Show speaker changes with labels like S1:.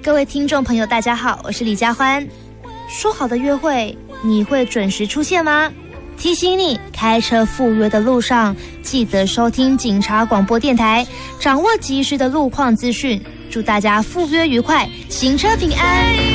S1: 各位听众朋友大家好，我是李佳欢。说好的约会你会准时出现吗？提醒你，开车赴约的路上记得收听警察广播电台，掌握及时的路况资讯。祝大家赴约愉快，行车平安。